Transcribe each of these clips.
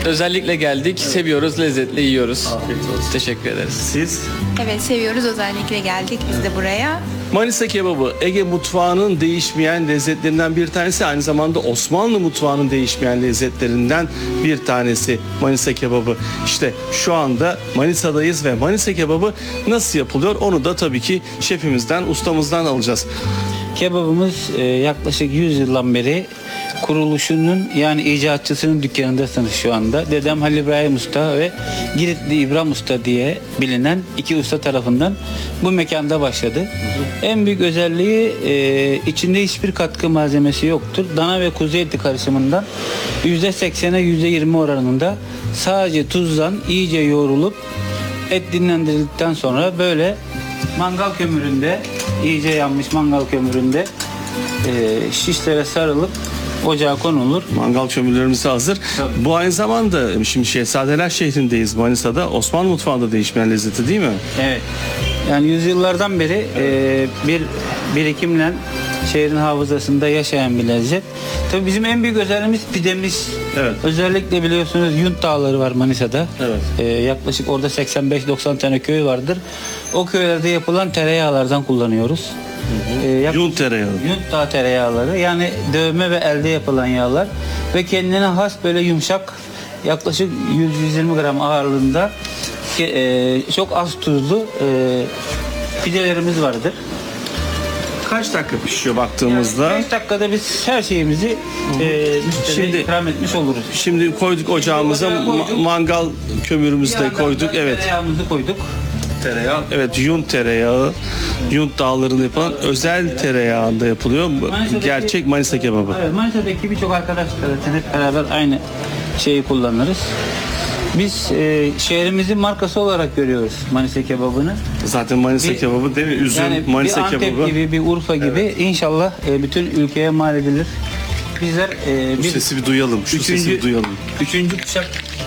Özellikle geldik. Seviyoruz, lezzetli yiyoruz. Afiyet olsun. Teşekkür ederiz. Siz? Evet, seviyoruz, özellikle geldik biz de buraya. Manisa kebabı Ege mutfağının değişmeyen lezzetlerinden bir tanesi, aynı zamanda Osmanlı mutfağının değişmeyen lezzetlerinden bir tanesi Manisa kebabı. İşte şu anda Manisa'dayız ve Manisa kebabı nasıl yapılıyor onu da tabii ki şefimizden, ustamızdan alacağız. Kebabımız yaklaşık 100 yıldan beri kuruluşunun yani icatçısının dükkanındasınız şu anda. Dedem Halil İbrahim Usta ve Giritli İbrahim Usta diye bilinen iki usta tarafından bu mekanda başladı. En büyük özelliği içinde hiçbir katkı malzemesi yoktur. Dana ve kuzu eti karışımından %80'e %20 oranında sadece tuzdan iyice yoğrulup et dinlendirildikten sonra böyle mangal kömüründe, iyice yanmış mangal kömüründe şişlere sarılıp ocağa konulur. Mangal kömürlerimiz hazır. Tabii. Bu aynı zamanda şimdi Şehzadeler şehrindeyiz Manisa'da. Osmanlı mutfağında değişmeyen lezzeti değil mi? Evet. Yani yüzyıllardan beri bir birikimle şehrin hafızasında yaşayan bir lezzet. Tabii bizim en büyük özelliğimiz pidemiz. Evet. Özellikle biliyorsunuz Yunt Dağları var Manisa'da. Evet. Yaklaşık orada 85-90 tane köy vardır. O köylerde yapılan tereyağlardan kullanıyoruz. Yun tereyağı. Yunt Dağı tereyağları, yani dövme ve elde yapılan yağlar ve kendine has böyle yumuşak, yaklaşık 100-120 gram ağırlığında çok az tuzlu pidelerimiz vardır. Kaç dakika pişiyor baktığımızda? 5 dakikada biz her şeyimizi müşteriye ikram etmiş oluruz. Şimdi koyduk ocağımıza, mangal kömürümüzü de koyduk. Evet. Tereyağımızı koyduk. Tereyağı. Evet, Yunt tereyağı. Yunt dağlarında yapılan özel tereyağında yapılıyor. Gerçek Manisa kebabı. Evet, Manisa'daki birçok arkadaşlarla hep beraber aynı şeyi kullanırız. Biz şehrimizin markası olarak görüyoruz Manisa kebabını. Zaten Manisa kebabı değil mi? Üzüm, Yani Manisa bir Antep kebabı. gibi, bir Urfa gibi inşallah bütün ülkeye mal edilir. Bizler Bu sesi bir duyalım. Şu sesi bir duyalım. Üçüncü kuşak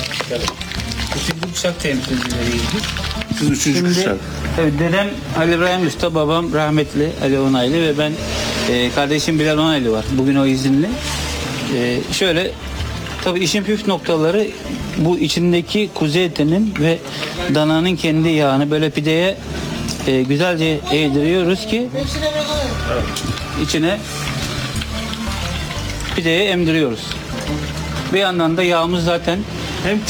temsilcileriyiz. Siz üçüncü kuşak. Evet, dedem Ali İbrahim Usta, babam rahmetli Ali Onaylı ve ben kardeşim Bilal Onaylı var. Bugün o izinli. Şöyle, tabii işin püf noktaları bu içindeki kuzu etinin ve dananın kendi yağını böyle pideye güzelce eğdiriyoruz ki içine pideye emdiriyoruz. Bir yandan da yağımız zaten Hem